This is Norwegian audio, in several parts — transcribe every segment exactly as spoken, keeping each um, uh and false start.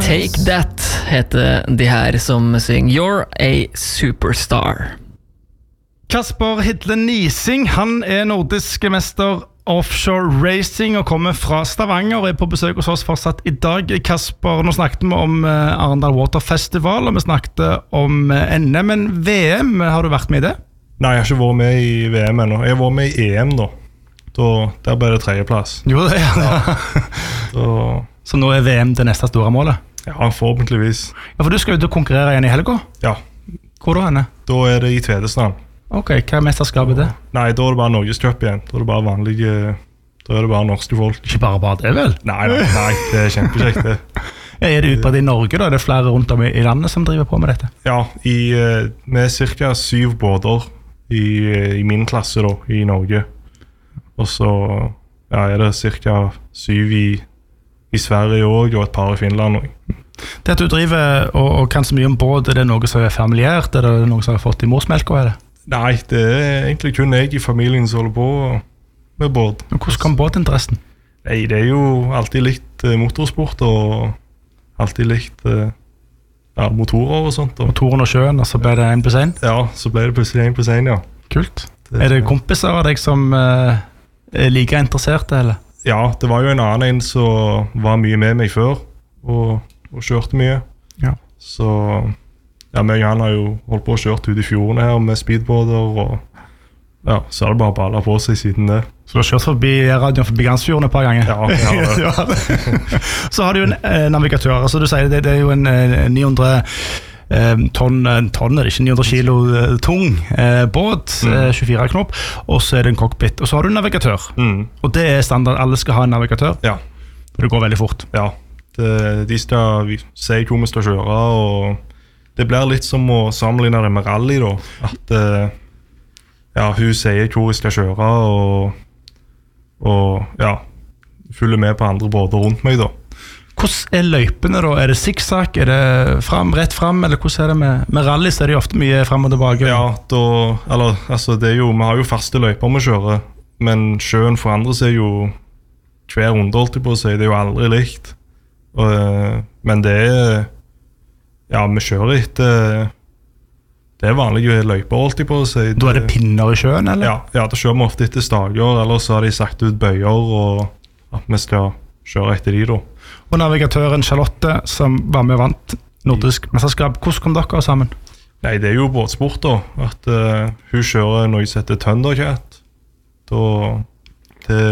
Take That heter de her som synger You're a Superstar. Kasper Hidle Nising, han er nordisk mester offshore racing og kommer fra Stavanger og er på besøk hos oss fortsatt i dag. Kasper, nå snakket vi om Arendal Water Festival og vi snakket om N M, men V M, har du vært med i det? Nei, jeg har ikke vært med i V M ennå. Jeg har vært med i E M da. da der ble det tredjeplass. Jo, det er det. Ja. Så, Så nå er V M det neste store målet? Ja, forhåpentligvis. Ja, for du skal ut og konkurrere igjen i helga? Ja. Hvor da henne? Da er det i Tvedestrand. Ok, hva er mesterskapet det? Nei, da er det bare Norges Cup igjen. Da er det bare vanlige, da er det bare norske folk. Ikke bare bare det, vel? Nei, nei, nei det er kjempekjekt det. Ja, er det utbredt i Norge da? Er det flere rundt om i, i landet som driver på med dette? Ja, i, med cirka syv båter i, i min klasse da, i Norge. Og så ja, er det cirka syv i, i Sverige også, og et par i Finland også. Det at du driver og, og kan så mye om båt, er det noe som er familiært? Er det noe som har fått i morsmelk, er det? Nei, det er egentlig kun jeg i familien som holder på med båt. Men hvordan kom båtinteressen? Nei, det er jo alltid likt uh, motorsport og alltid likt uh, ja, motorer og sånt. Og motoren og sjøen, og så ble det en pluss en? Ja, så ble det plutselig en pluss en, ja. Kult. Det, er det kompiser av deg som uh, er like interesserte, eller? Ja, det var jo en annen en som var mye med meg før og, og kjørte mye. Ja. Så ja, meg og han har jo holdt på å kjørt ut i fjordene her med speedboarder, og ja, så har det bare ballet på seg siden det. Så du har kjørt forbi radioen forbi Gansfjorden et par ganger? Ja, ja, ja. Så har du jo en eh, navigatør, altså du sier det, det er jo en eh, ni hundre eh, tonn, tonn er det ikke, ni hundre kilo eh, tung eh, båt, mm. eh, tjuefire knop, og så er det en cockpit, og så har du en navigatør. Mm. Og det er standard, alle skal ha en navigatør? Ja. For det går veldig fort? Ja, det, de skal si hvor vi skal kjøre, og det blir litt som å sammenligne det med rally da, at uh, ja, hun sier hvor jeg skal kjøre og, og ja, følger med på andre båter rundt meg da. Hvordan er løypene da? Er det zigzag? Er det fram, rett fram? Eller hvordan er det med, med rally? Så er det jo ofte mye frem og tilbake. Ja, da, eller, altså, det er jo, vi har jo faste løyper vi kjører, men sjøen forandrer seg jo hver runde, holdt jeg på å si. Det er jo aldri likt. Og, uh, men det er ja, vi kjører etter det er vanlige løyper, holdt jeg på å si. Da er det pinner i sjøen, eller? Ja, ja, da kjører vi ofte etter stager, eller så har de sagt ut bøyer, og at vi skal kjøre etter de da. Og navigatøren Charlotte, som var med og vant nordisk mesterskap, hvordan kom dere sammen? Nei, det er jo båtsport da, at uh, hun kjører noe som heter Thundercat. Da, det,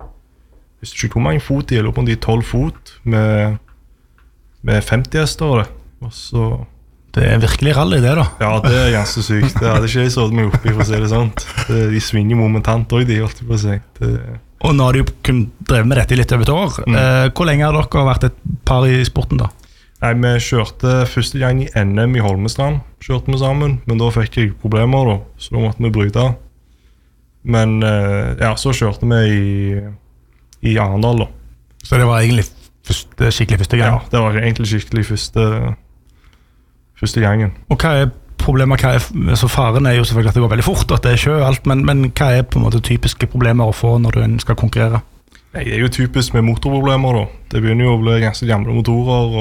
hvis du ikke hvor mange fot de er, på de tolv fot, med, med femti hester, det. Så, det er virkelig rally det da. Ja, det er ganske sykt. Det hadde ikke jeg sådd meg oppi, for å si det sånn. Det, de svinger momentant også, de holdt på å si. Det, og nå har de jo kun drevet med dette i litt over et år. Mm. Eh, hvor lenge har dere vært et par i sporten da? Nei, vi kjørte første gang i N M i Holmestrand, kjørte vi sammen, men da fikk jeg problemer da, så da måtte vi bryte. Men eh, ja, så kjørte vi i, i Arendal da. Så det var egentlig første, skikkelig første gang? Ja, det var egentlig skikkelig første første gangen. Og hva er problemer? Hva er, altså faren er jo selvfølgelig at det går veldig fort, at det er sjø og alt, men, men hva er på en måte typiske problemer å få når du skal konkurrere? Nei, det er jo typisk med motorproblemer da. Det begynner jo å bli ganske gamle motorer,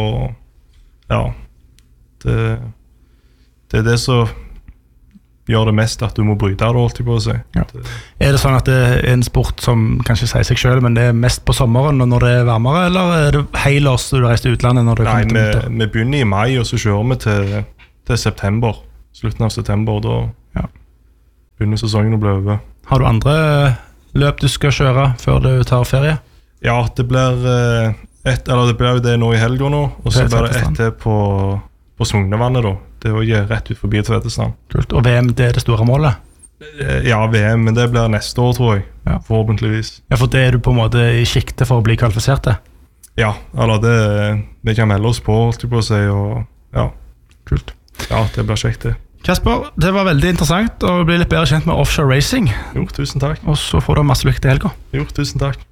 og ja, det, det er det som gjør det mest at du må bryte det, holdt jeg på å si. Ja. Er det sånn at det er en sport som kanskje sier seg selv, men det er mest på sommeren når det er varmere, eller er det helårs du reiser til utlandet når det Nei, kommer til vinter? Nei, vi begynner i mai, og så kjører vi til, til september, slutten av september, da ja. begynner sesongen å bli over. Har du andre løp du skal kjøre før du tar ferie? Ja, det blir et, eller det blir jo det nå i helgen nå, og så blir det et til på, på Sognevannet da. Det er jo rett ut forbi Tvedestrand. Kult. Og V M, det er det store målet? Ja, V M, men det blir neste år, tror jeg. Ja. Forhåpentligvis. Ja, for det er du på en måte i sikte for å bli kvalifisert til? Ja, eller det vi kan melde oss på, holdt jeg på å si, og ja. Kult. Ja, det blir kjekt det. Kasper, det var veldig interessant å bli litt bedre kjent med offshore racing. Jo, tusen takk. Og så får du masse lykke til helga. Jo, tusen takk.